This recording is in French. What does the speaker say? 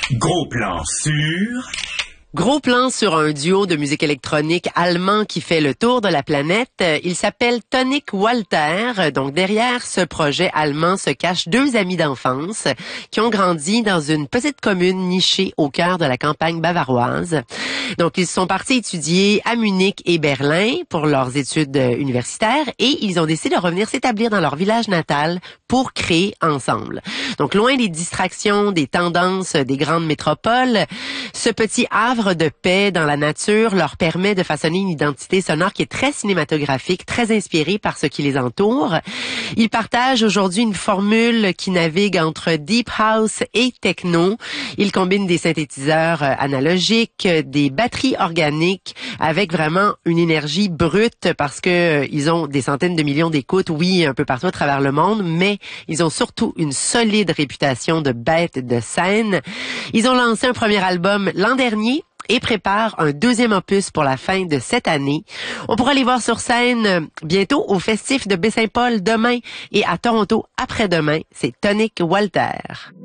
Gros plan sur... Gros plan sur un duo de musique électronique allemand qui fait le tour de la planète. Il s'appelle Tonic Walter. Donc derrière ce projet allemand se cachent deux amis d'enfance qui ont grandi dans une petite commune nichée au cœur de la campagne bavaroise. Donc ils sont partis étudier à Munich et Berlin pour leurs études universitaires et ils ont décidé de revenir s'établir dans leur village natal pour créer ensemble. Donc loin des distractions, des tendances des grandes métropoles, ce petit havre de paix dans la nature leur permet de façonner une identité sonore qui est très cinématographique, très inspirée par ce qui les entoure. Ils partagent aujourd'hui une formule qui navigue entre deep house et techno. Ils combinent des synthétiseurs analogiques, des batteries organiques avec vraiment une énergie brute parce que ils ont des centaines de millions d'écoutes, oui, un peu partout à travers le monde, mais ils ont surtout une solide réputation de bêtes de scène. Ils ont lancé un premier album l'an dernier et prépare un deuxième opus pour la fin de cette année. On pourra les voir sur scène bientôt au Festif de Baie-Saint-Paul demain et à Toronto après-demain. C'est Tonic Walter.